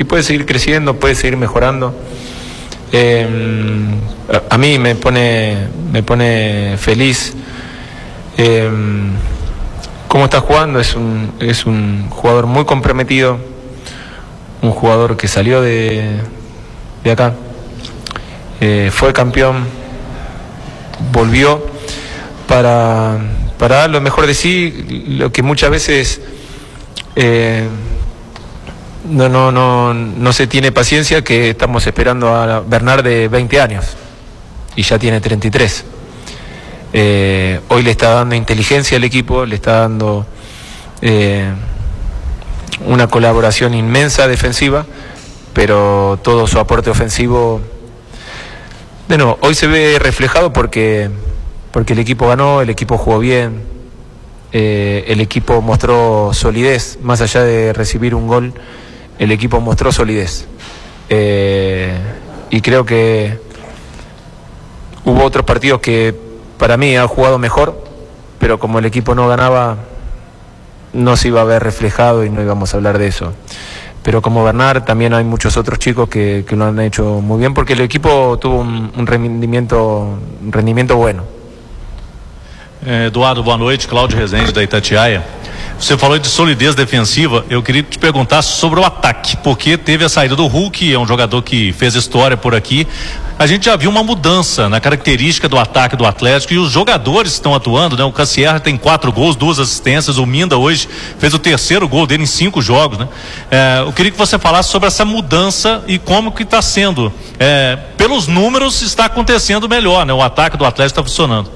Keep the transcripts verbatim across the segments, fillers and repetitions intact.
puede seguir creciendo, puede seguir mejorando. Eh, a, a mí me pone, me pone feliz eh, cómo está jugando. Es un, es un jugador muy comprometido, un jugador que salió de, de acá, eh, fue campeón, volvió para, para dar lo mejor de sí, lo que muchas veces eh, no, no, no, no se tiene paciencia, que estamos esperando a Bernard de veinte años y ya tiene treinta y tres. Eh, hoy le está dando inteligencia al equipo, le está dando eh, una colaboración inmensa defensiva, pero todo su aporte ofensivo, de nuevo, hoy se ve reflejado porque, porque el equipo ganó, el equipo jugó bien, eh, el equipo mostró solidez, más allá de recibir un gol, el equipo mostró solidez. Eh, y creo que hubo otros partidos que para mí han jugado mejor, pero como el equipo no ganaba, no se iba a ver reflejado y no íbamos a hablar de eso. Pero como Bernard, también hay muchos otros chicos que, que lo han hecho muy bien, porque el equipo tuvo un, un rendimiento, un rendimiento bueno. Eduardo, boa noite. Cláudio Rezende, da Itatiaia. Você falou de solidez defensiva, eu queria te perguntar sobre o ataque, porque teve a saída do Hulk, é um jogador que fez história por aqui. A gente já viu uma mudança na característica do ataque do Atlético e os jogadores estão atuando, né? O Cassier tem quatro gols, duas assistências, o Minda hoje fez o terceiro gol dele em cinco jogos, né? É, eu queria que você falasse sobre essa mudança e como que está sendo. É, pelos números está acontecendo melhor, né? O ataque do Atlético está funcionando.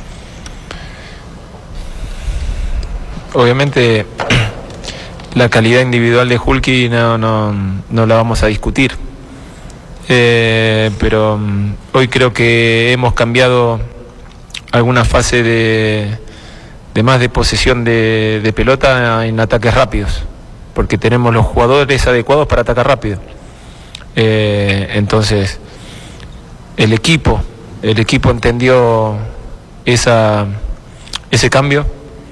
Obviamente la calidad individual de Hulky no, no, no la vamos a discutir, eh, pero um, hoy creo que hemos cambiado alguna fase de, de más de posesión de, de pelota en ataques rápidos, porque tenemos los jugadores adecuados para atacar rápido. Eh, entonces el equipo, el equipo entendió esa, ese cambio.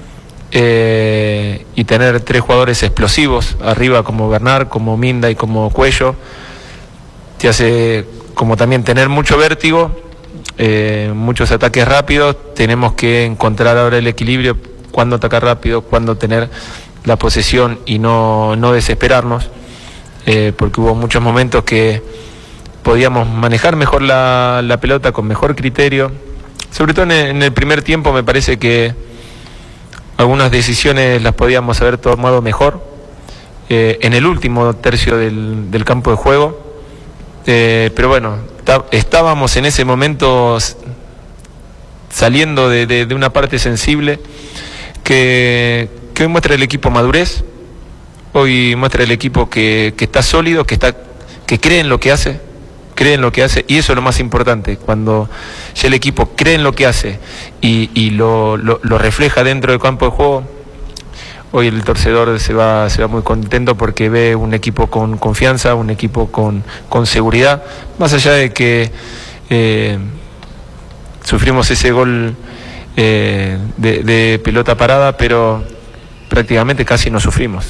Eh, y tener tres jugadores explosivos arriba como Bernard, como Minda y como Cuello te hace como también tener mucho vértigo, eh, muchos ataques rápidos. Tenemos que encontrar ahora el equilibrio, cuándo atacar rápido, cuándo tener la posesión y no, no desesperarnos, eh, porque hubo muchos momentos que podíamos manejar mejor la, la pelota con mejor criterio, sobre todo en el, en el primer tiempo. Me parece que algunas decisiones las podíamos haber tomado mejor eh, en el último tercio del, del campo de juego, eh, pero bueno, estábamos en ese momento saliendo de, de, de una parte sensible que, que hoy muestra el equipo madurez, hoy muestra el equipo que, que está sólido, que, está, que cree en lo que hace, cree en lo que hace, y eso es lo más importante. Cuando ya el equipo cree en lo que hace y, y lo, lo, lo refleja dentro del campo de juego, hoy el torcedor se va, se va muy contento porque ve un equipo con confianza, un equipo con, con seguridad, más allá de que eh, sufrimos ese gol eh, de, de pelota parada, pero prácticamente casi no sufrimos.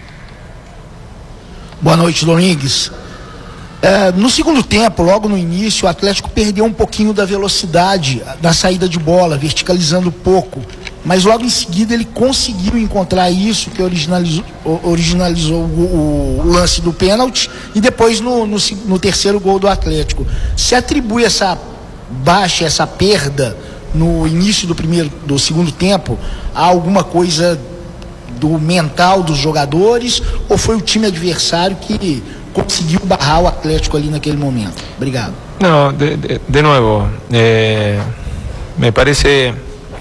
Boa noite, Domingues. É, no segundo tempo, logo no início, o Atlético perdeu um pouquinho da velocidade da saída de bola, verticalizando pouco, mas logo em seguida ele conseguiu encontrar isso, que originalizou, originalizou o, o lance do pênalti e depois no, no, no terceiro gol do Atlético. Se atribui essa baixa, essa perda no início do, primeiro, do segundo tempo a alguma coisa do mental dos jogadores, ou foi o time adversário que conseguiu barrar o Atlético ali naquele momento? Obrigado. No, de, de, de nuevo, eh, me parece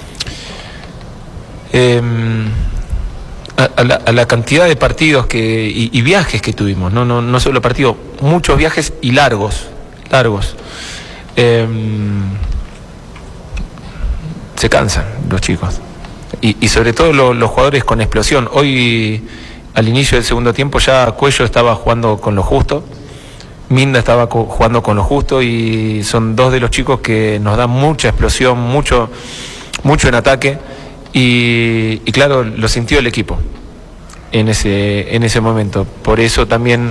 eh, a, a, la, a la cantidad de partidos que y, y viajes que tuvimos, no, no, no solo partidos, muchos viajes y largos, largos. Eh, se cansan los chicos y, y sobre todo lo, los jugadores con explosión. Hoy, al inicio del segundo tiempo, ya Cuello estaba jugando con lo justo, Minda estaba jugando con lo justo, y son dos de los chicos que nos dan mucha explosión, mucho, mucho en ataque, y, y claro, lo sintió el equipo en ese, en ese momento. Por eso también